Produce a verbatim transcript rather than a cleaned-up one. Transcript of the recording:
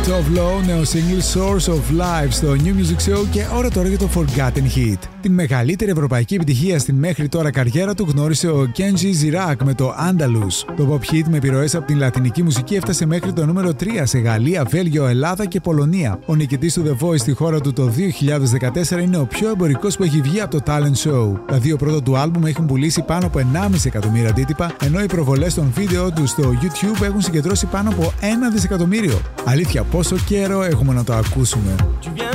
Tove Lo, νέο single Source of Life στο New Music Show και ώρα τώρα για το Forgotten Hit. Την μεγαλύτερη ευρωπαϊκή επιτυχία στην μέχρι τώρα καριέρα του γνώρισε ο Kenji Girac με το Andalus. Το pop hit με επιρροές από την λατινική μουσική έφτασε μέχρι το νούμερο τρία σε Γαλλία, Βέλγιο, Ελλάδα και Πολωνία. Ο νικητής του The Voice στη χώρα του το δύο χιλιάδες δεκατέσσερα είναι ο πιο εμπορικός που έχει βγει από το talent show. Τα δύο πρώτα του άλμπουμ έχουν πουλήσει πάνω από ενάμιση εκατομμύρια αντίτυπα, ενώ οι προβολές των βίντεο του στο YouTube έχουν συγκεντρώσει πάνω από ένα δισεκατομμύριο. Αλήθεια, πόσο καιρό έχουμε να το ακούσουμε.